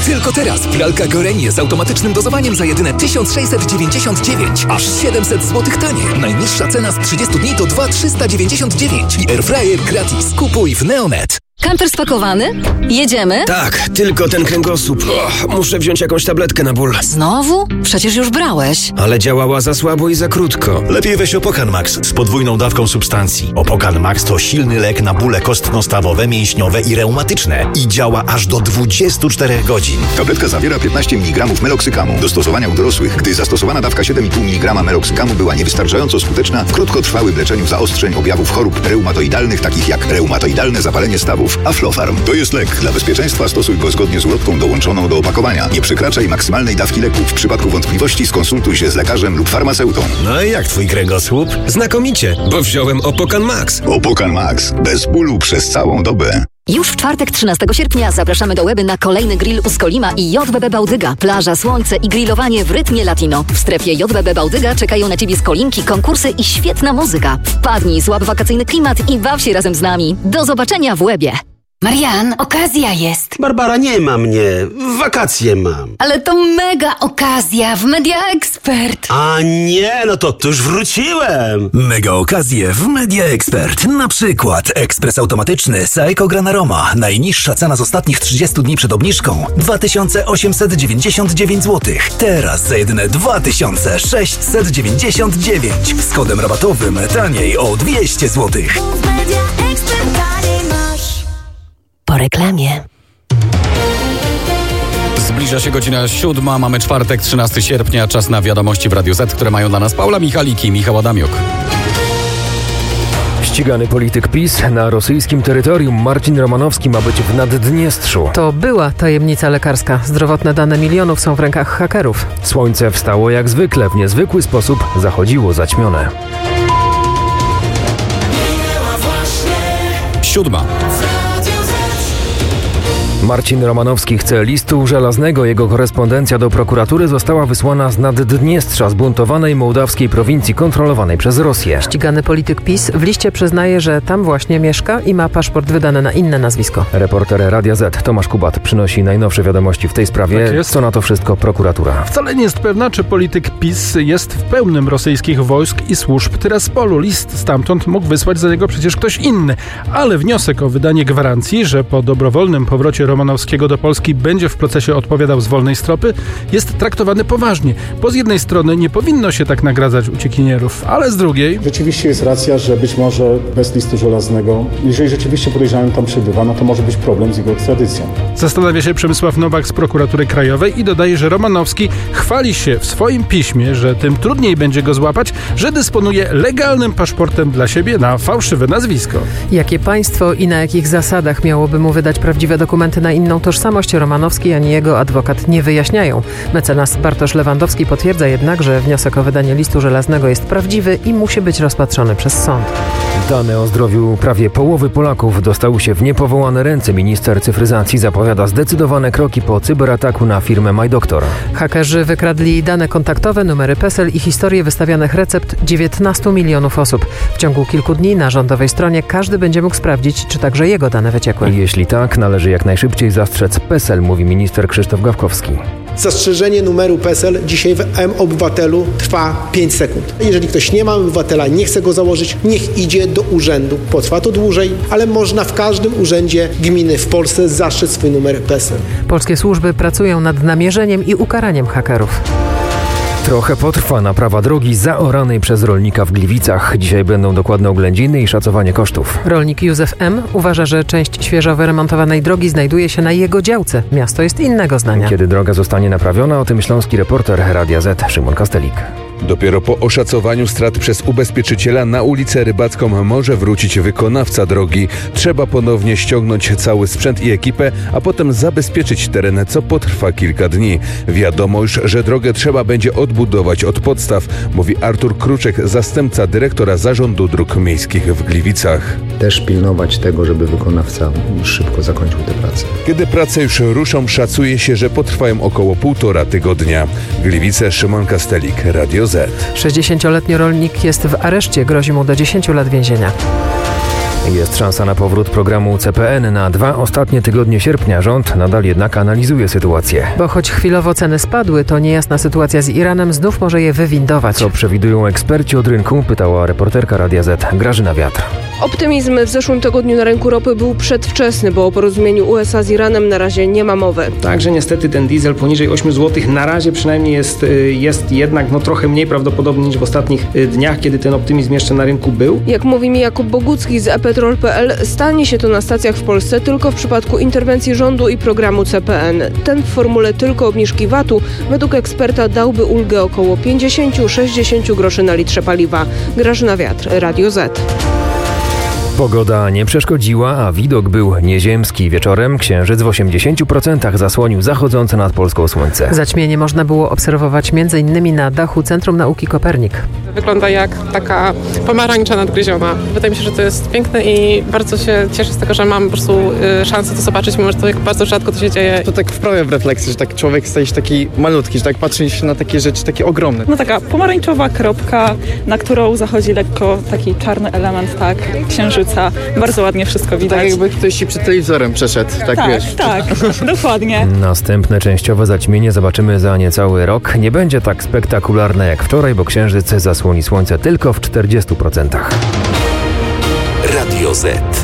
Tylko teraz pralka Gorenie z automatycznym dozowaniem za jedyne 1699, aż 700 zł taniej. Najniższa cena z 30 dni to 2399 i airfryer gratis. Kupuj w Neonet. Kamper spakowany? Jedziemy? Tak, tylko ten kręgosłup. Muszę wziąć jakąś tabletkę na ból. Znowu? Przecież już brałeś. Ale działała za słabo i za krótko. Lepiej weź Opokan Max z podwójną dawką substancji. Opokan Max to silny lek na bóle kostno-stawowe, mięśniowe i reumatyczne. I działa aż do 24 godzin. Tabletka zawiera 15 mg meloksykamu. Do stosowania u dorosłych, gdy zastosowana dawka 7,5 mg meloksykamu była niewystarczająco skuteczna w krótkotrwałym leczeniu zaostrzeń objawów chorób reumatoidalnych, takich jak reumatoidalne zapalenie stawów. Aflofarm to jest lek. Dla bezpieczeństwa stosuj go zgodnie z ulotką dołączoną do opakowania. Nie przekraczaj maksymalnej dawki leku. W przypadku wątpliwości skonsultuj się z lekarzem lub farmaceutą. No i jak twój kręgosłup? Znakomicie, bo wziąłem Opokan Max. Opokan Max. Bez bólu przez całą dobę. Już w czwartek 13 sierpnia zapraszamy do Łeby na kolejny grill u Skolima i JBB Bałdyga. Plaża, słońce i grillowanie w rytmie latino. W strefie JBB Bałdyga czekają na Ciebie skolinki, konkursy i świetna muzyka. Wpadnij, złap wakacyjny klimat i baw się razem z nami. Do zobaczenia w Łebie. Marian, okazja jest. Barbara, nie ma mnie. Wakacje mam. Ale to mega okazja w Media Expert. A nie, no to już wróciłem. Mega okazje w Media Expert. Na przykład ekspres automatyczny Saeco Gran Aroma. Najniższa cena z ostatnich 30 dni przed obniżką 2899 zł. Teraz za jedyne 2699. Z kodem rabatowym taniej o 200 zł. Po reklamie. Zbliża się godzina 7, mamy czwartek, 13 sierpnia, czas na wiadomości w Radiu Z, które mają dla nas Paula Michalik i Michał Adamiuk. Ścigany polityk PiS na rosyjskim terytorium Marcin Romanowski ma być w Naddniestrzu. To była tajemnica lekarska. Zdrowotne dane milionów są w rękach hakerów. Słońce wstało jak zwykle, w niezwykły sposób zachodziło zaćmione. 7. Marcin Romanowski chce listu żelaznego. Jego korespondencja do prokuratury została wysłana z Naddniestrza, zbuntowanej mołdawskiej prowincji kontrolowanej przez Rosję. Ścigany polityk PiS w liście przyznaje, że tam właśnie mieszka i ma paszport wydany na inne nazwisko. Reporter Radia Z Tomasz Kubat przynosi najnowsze wiadomości w tej sprawie. Tak, co na to wszystko prokuratura? Wcale nie jest pewna, czy polityk PiS jest w pełnym rosyjskich wojsk i służb Tyraspolu. List stamtąd mógł wysłać za niego przecież ktoś inny. Ale wniosek o wydanie gwarancji, że po dobrowolnym powrocie Romanowskiego do Polski będzie w procesie odpowiadał z wolnej stropy, jest traktowany poważnie, bo z jednej strony nie powinno się tak nagradzać uciekinierów, ale z drugiej... Rzeczywiście jest racja, że być może bez listu żelaznego, jeżeli rzeczywiście podejrzany tam przebywa, no to może być problem z jego ekstradycją. Zastanawia się Przemysław Nowak z Prokuratury Krajowej i dodaje, że Romanowski chwali się w swoim piśmie, że tym trudniej będzie go złapać, że dysponuje legalnym paszportem dla siebie na fałszywe nazwisko. Jakie państwo i na jakich zasadach miałoby mu wydać prawdziwe dokumenty na inną tożsamość, Romanowski ani jego adwokat nie wyjaśniają. Mecenas Bartosz Lewandowski potwierdza jednak, że wniosek o wydanie listu żelaznego jest prawdziwy i musi być rozpatrzony przez sąd. Dane o zdrowiu prawie połowy Polaków dostały się w niepowołane ręce. Minister cyfryzacji zapowiada zdecydowane kroki po cyberataku na firmę MyDoktor. Hakerzy wykradli dane kontaktowe, numery PESEL i historię wystawianych recept 19 milionów osób. W ciągu kilku dni na rządowej stronie każdy będzie mógł sprawdzić, czy także jego dane wyciekły. Jeśli tak, należy jak najszybciej zastrzec PESEL, mówi minister Krzysztof Gawkowski. Zastrzeżenie numeru PESEL dzisiaj w mObywatelu trwa 5 sekund. Jeżeli ktoś nie ma obywatela, nie chce go założyć, niech idzie do urzędu. Potrwa to dłużej, ale można w każdym urzędzie gminy w Polsce zastrzec swój numer PESEL. Polskie służby pracują nad namierzeniem i ukaraniem hakerów. Trochę potrwa naprawa drogi zaoranej przez rolnika w Gliwicach. Dzisiaj będą dokładne oględziny i szacowanie kosztów. Rolnik Józef M. uważa, że część świeżo wyremontowanej drogi znajduje się na jego działce. Miasto jest innego zdania. Kiedy droga zostanie naprawiona, o tym śląski reporter Radia Z Szymon Kastelik. Dopiero po oszacowaniu strat przez ubezpieczyciela na ulicę Rybacką może wrócić wykonawca drogi. Trzeba ponownie ściągnąć cały sprzęt i ekipę, a potem zabezpieczyć teren, co potrwa kilka dni. Wiadomo już, że drogę trzeba będzie odbudować od podstaw, mówi Artur Kruczek, zastępca dyrektora Zarządu Dróg Miejskich w Gliwicach. Też pilnować tego, żeby wykonawca szybko zakończył te prace. Kiedy prace już ruszą, szacuje się, że potrwają około 1,5 tygodnia. Gliwice, Szymon Kastelik, Radio Z. 60-letni rolnik jest w areszcie, grozi mu do 10 lat więzienia. Jest szansa na powrót programu CPN na 2 ostatnie tygodnie sierpnia. Rząd nadal jednak analizuje sytuację. Bo choć chwilowo ceny spadły, to niejasna sytuacja z Iranem znów może je wywindować. Co przewidują eksperci od rynku? Pytała reporterka Radia Z Grażyna Wiatr. Optymizm w zeszłym tygodniu na rynku ropy był przedwczesny, bo o porozumieniu USA z Iranem na razie nie ma mowy. Także niestety ten diesel poniżej 8 zł na razie przynajmniej jest jednak trochę mniej prawdopodobny niż w ostatnich dniach, kiedy ten optymizm jeszcze na rynku był. Jak mówi mi Jakub Bogucki z ePetrol.pl, stanie się to na stacjach w Polsce tylko w przypadku interwencji rządu i programu CPN. Ten w formule tylko obniżki VAT-u według eksperta dałby ulgę około 50-60 groszy na litrze paliwa. Grażyna Wiatr, Radio Z. Pogoda nie przeszkodziła, a widok był nieziemski. Wieczorem księżyc w 80% zasłonił zachodzące nad Polską słońce. Zaćmienie można było obserwować m.in. na dachu Centrum Nauki Kopernik. Wygląda jak taka pomarańcza nadgryziona. Wydaje mi się, że to jest piękne i bardzo się cieszę z tego, że mam po prostu szansę to zobaczyć, mimo że to bardzo rzadko to się dzieje. To tak wprawia w refleksję, że tak człowiek staje się taki malutki, że tak patrzy się na takie rzeczy takie ogromne. No taka pomarańczowa kropka, na którą zachodzi lekko taki czarny element, tak, księżyca. Bardzo ładnie wszystko widać. Tak jakby ktoś ci przed telewizorem przeszedł, tak wiesz. Tak, dokładnie. Następne częściowe zaćmienie zobaczymy za niecały rok. Nie będzie tak spektakularne jak wczoraj, bo księżyc zasłoni słońce tylko w 40%. Radio Z.